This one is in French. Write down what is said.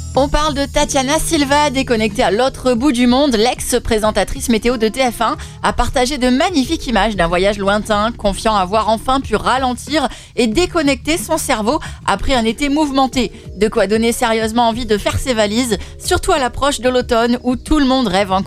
On parle de Tatiana Silva, déconnectée à l'autre bout du monde. L'ex-présentatrice météo de TF1 a partagé de magnifiques images d'un voyage lointain, confiant avoir enfin pu ralentir et déconnecter son cerveau après un été mouvementé. De quoi donner sérieusement envie de faire ses valises, surtout à l'approche de l'automne où tout le monde rêve encore